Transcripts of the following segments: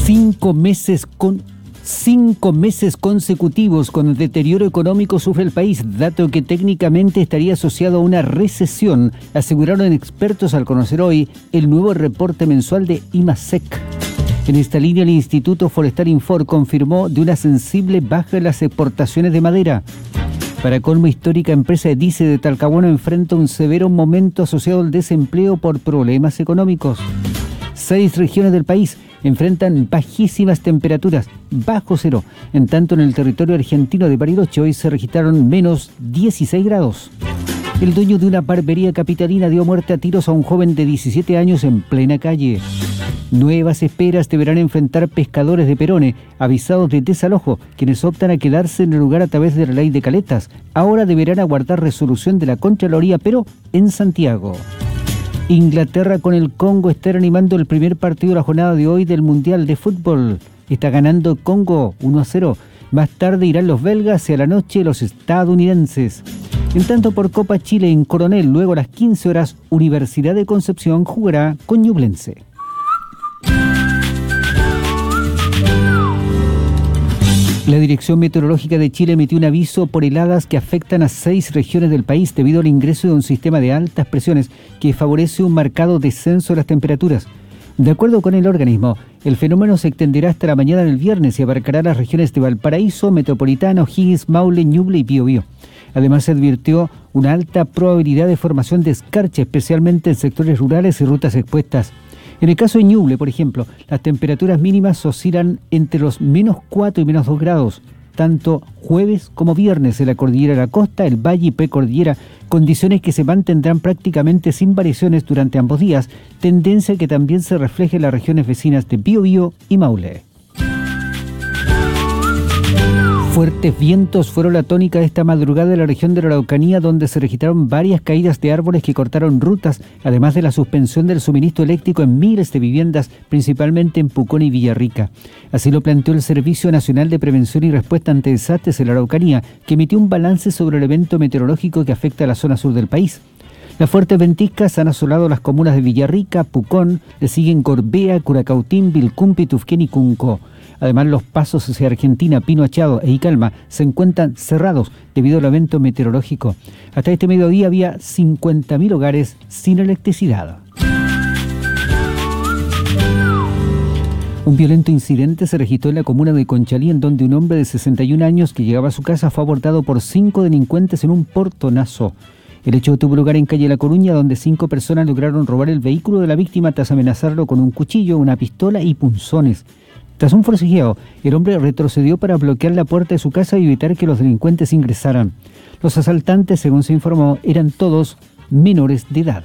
Cinco meses consecutivos con deterioro económico sufre el país, dato que técnicamente estaría asociado a una recesión, aseguraron expertos al conocer hoy el nuevo reporte mensual de IMASEC. En esta línea, el Instituto Forestal Infor confirmó de una sensible baja en las exportaciones de madera. Para colmo, histórica empresa Edice de Talcahuano enfrenta un severo momento asociado al desempleo por problemas económicos. 6 regiones del país enfrentan bajísimas temperaturas, bajo cero. En tanto, en el territorio argentino de Bariloche hoy se registraron menos 16 grados. El dueño de una barbería capitalina dio muerte a tiros a un joven de 17 años en plena calle. Nuevas esperas deberán enfrentar pescadores de Perone, avisados de desalojo, quienes optan a quedarse en el lugar a través de la ley de caletas. Ahora deberán aguardar resolución de la Contraloría, pero en Santiago. Inglaterra con el Congo está animando el primer partido de la jornada de hoy del Mundial de Fútbol. Está ganando Congo 1-0. Más tarde irán los belgas y a la noche los estadounidenses. En tanto, por Copa Chile en Coronel, luego a las 15 horas, Universidad de Concepción jugará con Ñublense. La Dirección Meteorológica de Chile emitió un aviso por heladas que afectan a 6 regiones del país debido al ingreso de un sistema de altas presiones que favorece un marcado descenso de las temperaturas. De acuerdo con el organismo, el fenómeno se extenderá hasta la mañana del viernes y abarcará las regiones de Valparaíso, Metropolitana, O'Higgins, Maule, Ñuble y Biobío. Además, se advirtió una alta probabilidad de formación de escarcha, especialmente en sectores rurales y rutas expuestas. En el caso de Ñuble, por ejemplo, las temperaturas mínimas oscilan entre los -4 y -2 grados, tanto jueves como viernes en la cordillera de la costa, el valle y precordillera, condiciones que se mantendrán prácticamente sin variaciones durante ambos días, tendencia que también se refleja en las regiones vecinas de Biobío y Maule. Fuertes vientos fueron la tónica de esta madrugada en la región de la Araucanía, donde se registraron varias caídas de árboles que cortaron rutas, además de la suspensión del suministro eléctrico en miles de viviendas, principalmente en Pucón y Villarrica. Así lo planteó el Servicio Nacional de Prevención y Respuesta ante Desastres en la Araucanía, que emitió un balance sobre el evento meteorológico que afecta a la zona sur del país. Las fuertes ventiscas han asolado las comunas de Villarrica, Pucón, le siguen Gorbea, Curacautín, Vilcumpi, Tufquén y Cunco. Además, los pasos hacia Argentina, Pino Achado e Icalma se encuentran cerrados debido al evento meteorológico. Hasta este mediodía había 50.000 hogares sin electricidad. Un violento incidente se registró en la comuna de Conchalí, en donde un hombre de 61 años que llegaba a su casa fue abordado por 5 delincuentes en un portonazo. El hecho tuvo lugar en calle La Coruña, donde 5 personas lograron robar el vehículo de la víctima tras amenazarlo con un cuchillo, una pistola y punzones. Tras un forcejeo, el hombre retrocedió para bloquear la puerta de su casa y evitar que los delincuentes ingresaran. Los asaltantes, según se informó, eran todos menores de edad.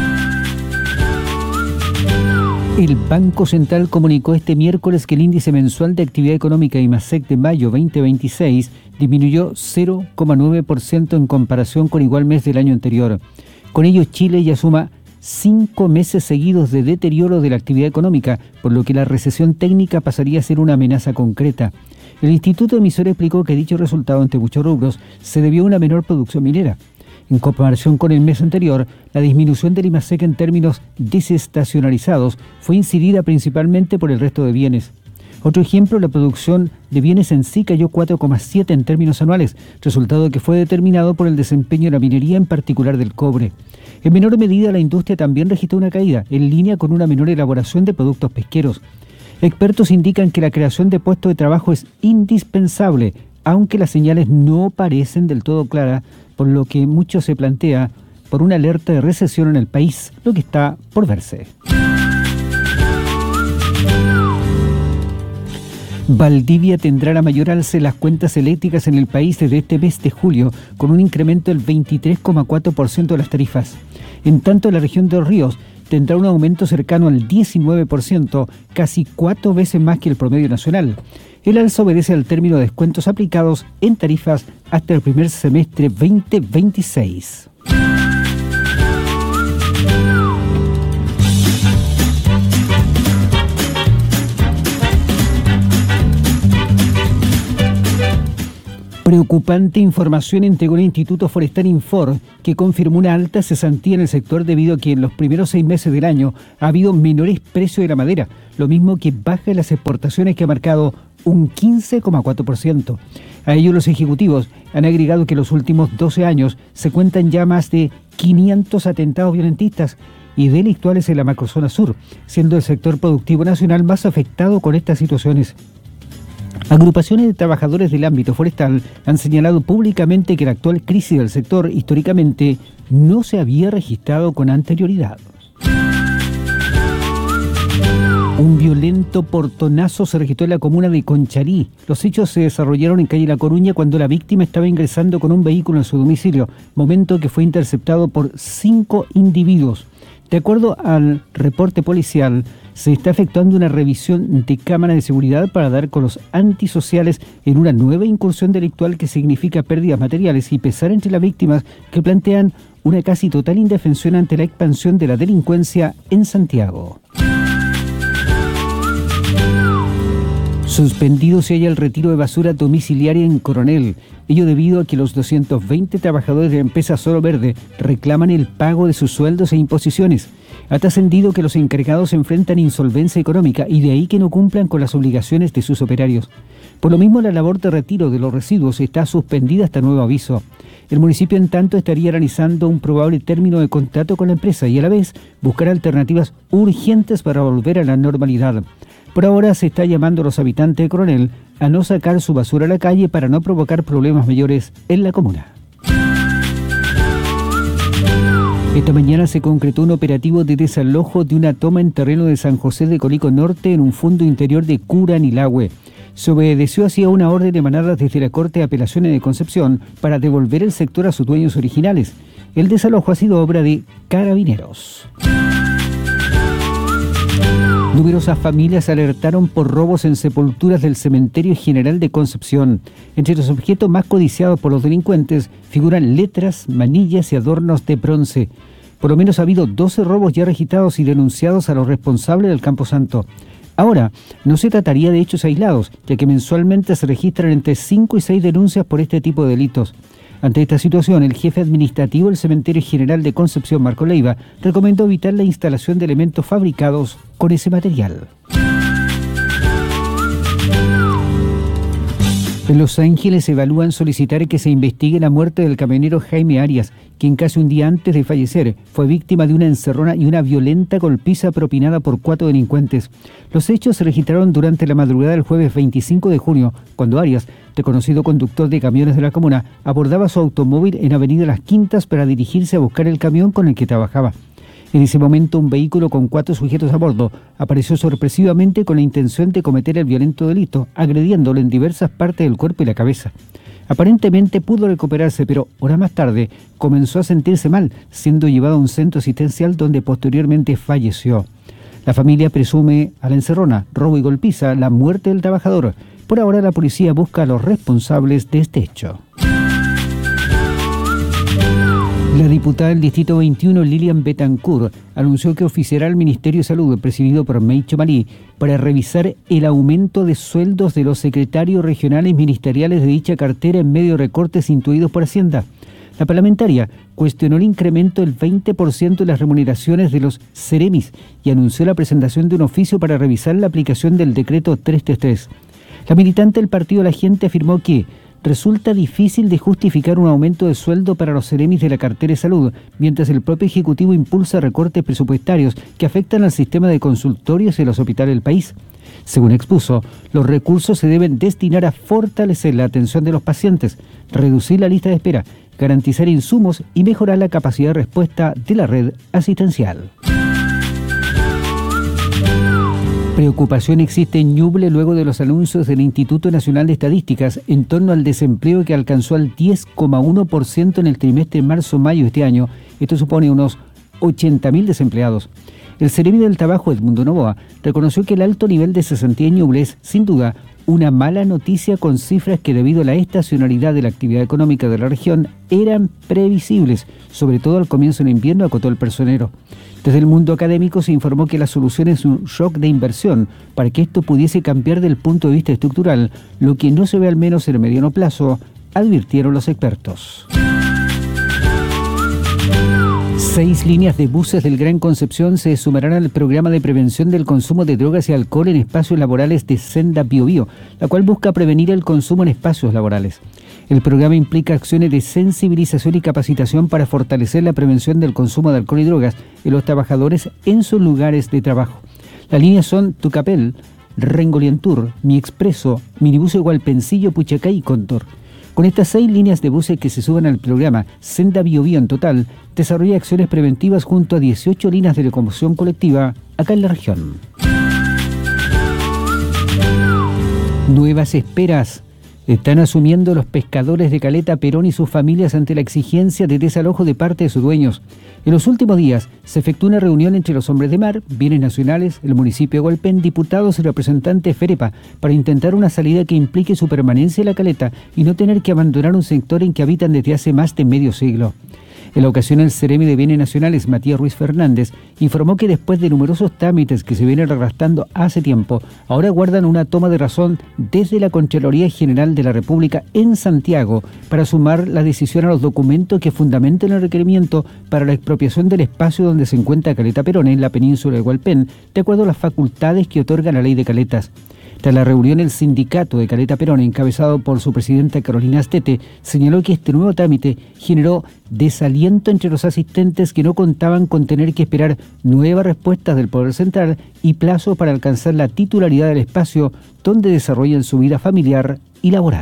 El Banco Central comunicó este miércoles que el índice mensual de actividad económica IMASEC de mayo 2026 disminuyó 0,9% en comparación con igual mes del año anterior. Con ello, Chile ya suma 5 meses seguidos de deterioro de la actividad económica, por lo que la recesión técnica pasaría a ser una amenaza concreta. El Instituto Emisor explicó que dicho resultado, entre muchos rubros, se debió a una menor producción minera. En comparación con el mes anterior, la disminución del IMASEC en términos desestacionalizados fue incidida principalmente por el resto de bienes. Otro ejemplo, la producción de bienes en sí cayó 4,7 en términos anuales, resultado que fue determinado por el desempeño de la minería, en particular del cobre. En menor medida, la industria también registró una caída, en línea con una menor elaboración de productos pesqueros. Expertos indican que la creación de puestos de trabajo es indispensable, aunque las señales no parecen del todo claras, por lo que mucho se plantea por una alerta de recesión en el país, lo que está por verse. Valdivia tendrá la mayor alza en las cuentas eléctricas en el país desde este mes de julio, con un incremento del 23,4% de las tarifas. En tanto, la región de Los Ríos tendrá un aumento cercano al 19%, casi 4 veces más que el promedio nacional. El alza obedece al término de descuentos aplicados en tarifas hasta el primer semestre 2026. Preocupante información entregó el Instituto Forestal Infor, que confirmó una alta cesantía en el sector debido a que en los primeros 6 meses del año ha habido menores precios de la madera, lo mismo que baja en las exportaciones, que ha marcado un 15,4%. A ello, los ejecutivos han agregado que en los últimos 12 años se cuentan ya más de 500 atentados violentistas y delictuales en la macrozona sur, siendo el sector productivo nacional más afectado con estas situaciones. Agrupaciones de trabajadores del ámbito forestal han señalado públicamente que la actual crisis del sector históricamente no se había registrado con anterioridad. Un violento portonazo se registró en la comuna de Conchalí. Los hechos se desarrollaron en calle La Coruña cuando la víctima estaba ingresando con un vehículo en su domicilio, momento que fue interceptado por 5 individuos. De acuerdo al reporte policial, se está efectuando una revisión de cámaras de seguridad para dar con los antisociales en una nueva incursión delictual que significa pérdidas materiales y pesar entre las víctimas, que plantean una casi total indefensión ante la expansión de la delincuencia en Santiago. Suspendido se halla el retiro de basura domiciliaria en Coronel, ello debido a que los 220 trabajadores de la empresa Solo Verde reclaman el pago de sus sueldos e imposiciones. Ha trascendido que los encargados enfrentan insolvencia económica y de ahí que no cumplan con las obligaciones de sus operarios. Por lo mismo, la labor de retiro de los residuos está suspendida hasta nuevo aviso. El municipio, en tanto, estaría realizando un probable término de contrato con la empresa y a la vez buscar alternativas urgentes para volver a la normalidad. Por ahora se está llamando a los habitantes de Coronel a no sacar su basura a la calle para no provocar problemas mayores en la comuna. Esta mañana se concretó un operativo de desalojo de una toma en terreno de San José de Colico Norte en un fondo interior de Curanilahue. Se obedeció así a una orden emanada desde la Corte de Apelaciones de Concepción para devolver el sector a sus dueños originales. El desalojo ha sido obra de Carabineros. Numerosas familias alertaron por robos en sepulturas del Cementerio General de Concepción. Entre los objetos más codiciados por los delincuentes figuran letras, manillas y adornos de bronce. Por lo menos ha habido 12 robos ya registrados y denunciados a los responsables del Camposanto. Ahora, no se trataría de hechos aislados, ya que mensualmente se registran entre 5 y 6 denuncias por este tipo de delitos. Ante esta situación, el jefe administrativo del Cementerio General de Concepción, Marco Leiva, recomendó evitar la instalación de elementos fabricados con ese material. En Los Ángeles evalúan solicitar que se investigue la muerte del camionero Jaime Arias, quien casi un día antes de fallecer fue víctima de una encerrona y una violenta golpiza propinada por 4 delincuentes. Los hechos se registraron durante la madrugada del jueves 25 de junio, cuando Arias, reconocido conductor de camiones de la comuna, abordaba su automóvil en Avenida Las Quintas para dirigirse a buscar el camión con el que trabajaba. En ese momento, un vehículo con 4 sujetos a bordo apareció sorpresivamente con la intención de cometer el violento delito, agrediéndolo en diversas partes del cuerpo y la cabeza. Aparentemente pudo recuperarse, pero horas más tarde comenzó a sentirse mal, siendo llevado a un centro asistencial donde posteriormente falleció. La familia presume a la encerrona, robo y golpiza la muerte del trabajador. Por ahora la policía busca a los responsables de este hecho. La diputada del Distrito 21, Lilian Betancourt, anunció que oficiará al Ministerio de Salud, presidido por Meicho Malí, para revisar el aumento de sueldos de los secretarios regionales ministeriales de dicha cartera en medio de recortes intuidos por Hacienda. La parlamentaria cuestionó el incremento del 20% de las remuneraciones de los Ceremis y anunció la presentación de un oficio para revisar la aplicación del decreto 333. La militante del Partido de la Gente afirmó que resulta difícil de justificar un aumento de sueldo para los Ceremis de la cartera de salud, mientras el propio Ejecutivo impulsa recortes presupuestarios que afectan al sistema de consultorios y los hospitales del país. Según expuso, los recursos se deben destinar a fortalecer la atención de los pacientes, reducir la lista de espera, garantizar insumos y mejorar la capacidad de respuesta de la red asistencial. Preocupación existe en Ñuble luego de los anuncios del Instituto Nacional de Estadísticas en torno al desempleo que alcanzó al 10,1% en el trimestre marzo-mayo de este año. Esto supone unos 80.000 desempleados. El Ceremi del Trabajo, Edmundo Novoa, reconoció que el alto nivel de cesantía en Ñuble es, sin duda, una mala noticia con cifras que debido a la estacionalidad de la actividad económica de la región eran previsibles, sobre todo al comienzo del invierno, acotó el personero. Desde el mundo académico se informó que la solución es un shock de inversión para que esto pudiese cambiar del punto de vista estructural, lo que no se ve al menos en el mediano plazo advirtieron los expertos. 6 líneas de buses del Gran Concepción se sumarán al programa de prevención del consumo de drogas y alcohol en espacios laborales de Senda Biobío, la cual busca prevenir el consumo en espacios laborales. El programa implica acciones de sensibilización y capacitación para fortalecer la prevención del consumo de alcohol y drogas en los trabajadores en sus lugares de trabajo. Las líneas son Tucapel, Rengolientur, Mi Expreso, Minibus Hualpencillo, Puchacay y Contor. Con estas 6 líneas de buses que se suban al programa Senda Biobío en total, desarrolla acciones preventivas junto a 18 líneas de locomoción colectiva acá en la región. Nuevas esperas están asumiendo los pescadores de Caleta Perón y sus familias ante la exigencia de desalojo de parte de sus dueños. En los últimos días se efectuó una reunión entre los hombres de mar, bienes nacionales, el municipio de Hualpén, diputados y representantes FEREPA para intentar una salida que implique su permanencia en la caleta y no tener que abandonar un sector en que habitan desde hace más de medio siglo. En la ocasión, el Ceremi de Bienes Nacionales, Matías Ruiz Fernández, informó que después de numerosos trámites que se vienen arrastrando hace tiempo, ahora guardan una toma de razón desde la Contraloría General de la República en Santiago para sumar la decisión a los documentos que fundamentan el requerimiento para la expropiación del espacio donde se encuentra Caleta Perón en la península de Hualpén, de acuerdo a las facultades que otorga la Ley de Caletas. Tras la reunión, el sindicato de Caleta Perón, encabezado por su presidenta Carolina Astete, señaló que este nuevo trámite generó desaliento entre los asistentes que no contaban con tener que esperar nuevas respuestas del Poder Central y plazo para alcanzar la titularidad del espacio donde desarrollan su vida familiar y laboral.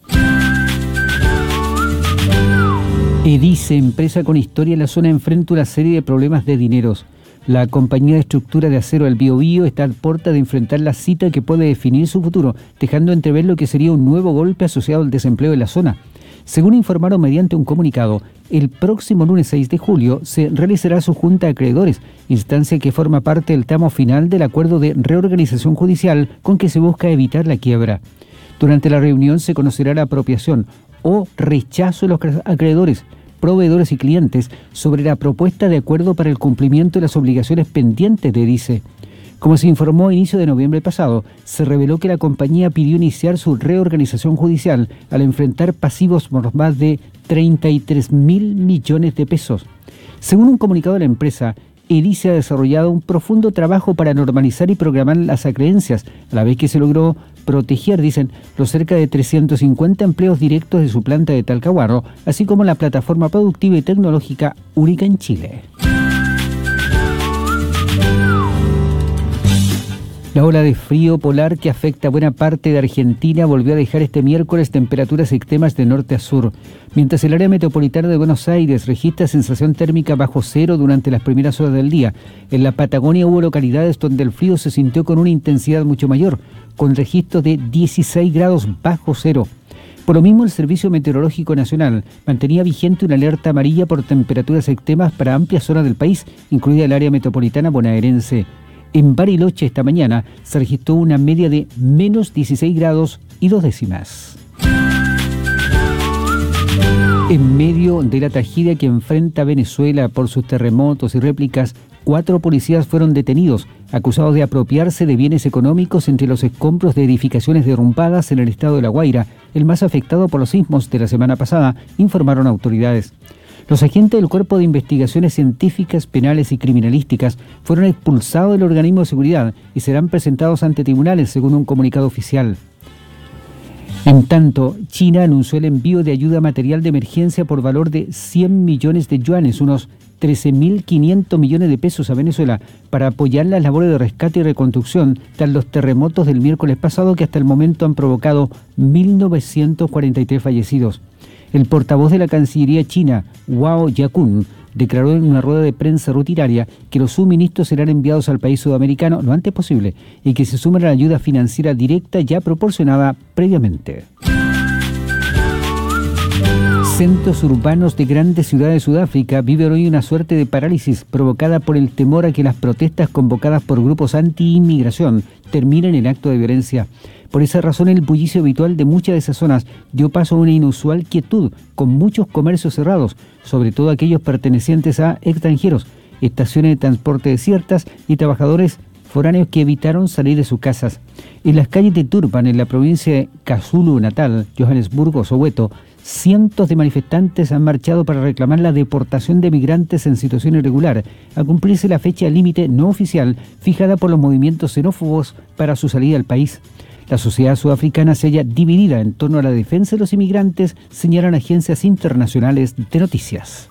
Edice, empresa con historia en la zona, enfrenta una serie de problemas de dineros. La compañía de estructura de acero del Biobío está a puerta de enfrentar la cita que puede definir su futuro, dejando entrever lo que sería un nuevo golpe asociado al desempleo de la zona. Según informaron mediante un comunicado, el próximo lunes 6 de julio se realizará su junta de acreedores, instancia que forma parte del tramo final del acuerdo de reorganización judicial con que se busca evitar la quiebra. Durante la reunión se conocerá la apropiación o rechazo de los acreedores, proveedores y clientes sobre la propuesta de acuerdo para el cumplimiento de las obligaciones pendientes de Edice. Como se informó a inicio de noviembre pasado, se reveló que la compañía pidió iniciar su reorganización judicial al enfrentar pasivos por más de 33.000 millones de pesos. Según un comunicado de la empresa, Edice ha desarrollado un profundo trabajo para normalizar y programar las acreencias, a la vez que se logró proteger, dicen, los cerca de 350 empleos directos de su planta de Talcahuano, así como la plataforma productiva y tecnológica única en Chile. La ola de frío polar que afecta a buena parte de Argentina volvió a dejar este miércoles temperaturas extremas de norte a sur. Mientras el área metropolitana de Buenos Aires registra sensación térmica bajo cero durante las primeras horas del día, en la Patagonia hubo localidades donde el frío se sintió con una intensidad mucho mayor, con registros de 16 grados bajo cero. Por lo mismo, el Servicio Meteorológico Nacional mantenía vigente una alerta amarilla por temperaturas extremas para amplias zonas del país, incluida el área metropolitana bonaerense. En Bariloche esta mañana se registró una media de menos 16 grados y 2 décimas. En medio de la tragedia que enfrenta Venezuela por sus terremotos y réplicas, 4 policías fueron detenidos, acusados de apropiarse de bienes económicos entre los escombros de edificaciones derrumbadas en el estado de La Guaira, el más afectado por los sismos de la semana pasada, informaron autoridades. Los agentes del Cuerpo de Investigaciones Científicas, Penales y Criminalísticas fueron expulsados del organismo de seguridad y serán presentados ante tribunales, según un comunicado oficial. En tanto, China anunció el envío de ayuda material de emergencia por valor de 100 millones de yuanes, unos 13.500 millones de pesos a Venezuela, para apoyar las labores de rescate y reconstrucción tras los terremotos del miércoles pasado que hasta el momento han provocado 1.943 fallecidos. El portavoz de la Cancillería china, Wao Yakun, declaró en una rueda de prensa rutinaria que los suministros serán enviados al país sudamericano lo antes posible y que se sumen a la ayuda financiera directa ya proporcionada previamente. Centros urbanos de grandes ciudades de Sudáfrica viven hoy una suerte de parálisis provocada por el temor a que las protestas convocadas por grupos anti-inmigración terminen en acto de violencia. Por esa razón, el bullicio habitual de muchas de esas zonas dio paso a una inusual quietud, con muchos comercios cerrados, sobre todo aquellos pertenecientes a extranjeros, estaciones de transporte desiertas y trabajadores foráneos que evitaron salir de sus casas. En las calles de Turpan, en la provincia de KwaZulu Natal, Johannesburgo, Soweto, cientos de manifestantes han marchado para reclamar la deportación de migrantes en situación irregular, a cumplirse la fecha límite no oficial fijada por los movimientos xenófobos para su salida al país. La sociedad sudafricana se halla dividida en torno a la defensa de los inmigrantes, señalan agencias internacionales de noticias.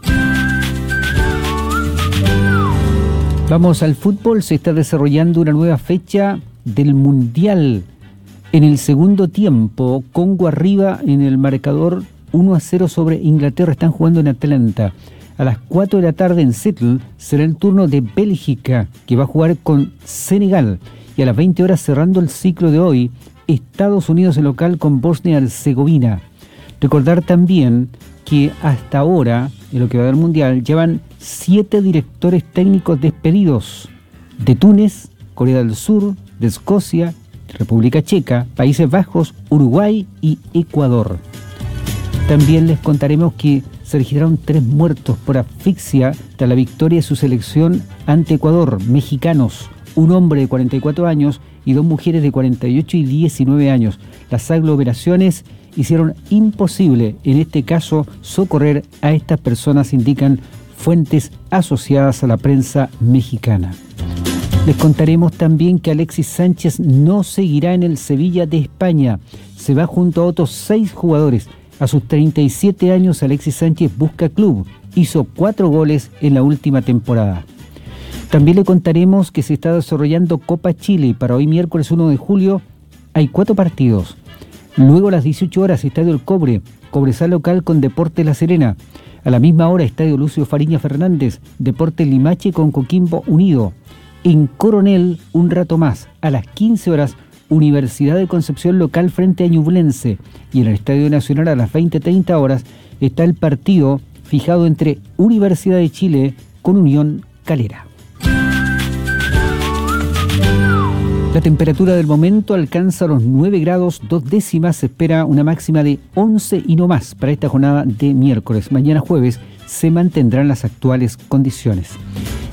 Vamos al fútbol. Se está desarrollando una nueva fecha del Mundial. En el segundo tiempo, Congo arriba en el marcador 1-0 sobre Inglaterra. Están jugando en Atlanta. A las 4 de la tarde en Seattle será el turno de Bélgica, que va a jugar con Senegal. Y a las 20 horas, cerrando el ciclo de hoy, Estados Unidos en local con Bosnia-Herzegovina. Recordar también que hasta ahora, en lo que va del Mundial, llevan 7 directores técnicos despedidos de Túnez, Corea del Sur, de Escocia, República Checa, Países Bajos, Uruguay y Ecuador. También les contaremos que se registraron 3 muertos por asfixia tras la victoria de su selección ante Ecuador, mexicanos, un hombre de 44 años y 2 mujeres de 48 y 19 años. Las aglomeraciones hicieron imposible, en este caso, socorrer a estas personas, indican fuentes asociadas a la prensa mexicana. Les contaremos también que Alexis Sánchez no seguirá en el Sevilla de España. Se va junto a otros 6 jugadores. A sus 37 años, Alexis Sánchez busca club. Hizo 4 goles en la última temporada. También le contaremos que se está desarrollando Copa Chile y para hoy miércoles 1 de julio hay 4 partidos. Luego a las 18 horas, Estadio El Cobre, Cobresal local con Deportes La Serena. A la misma hora, Estadio Lucio Fariña Fernández, Deportes Limache con Coquimbo Unido. En Coronel, un rato más, a las 15 horas, Universidad de Concepción local frente a Ñublense. Y en el Estadio Nacional a las 20:30 horas está el partido fijado entre Universidad de Chile con Unión Calera. La temperatura del momento alcanza los 9 grados 2 décimas. Se espera una máxima de 11 y no más para esta jornada de miércoles. Mañana jueves se mantendrán las actuales condiciones.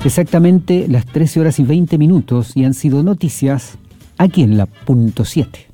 Exactamente las 13 horas y 20 minutos y han sido noticias aquí en la punto 7.